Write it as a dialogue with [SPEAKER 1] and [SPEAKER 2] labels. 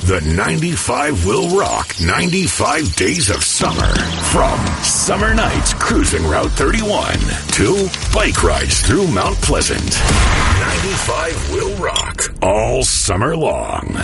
[SPEAKER 1] The 95 will rock 95 days of summer. From summer nights cruising Route 31 to bike rides through Mount Pleasant. 95 will rock all summer long.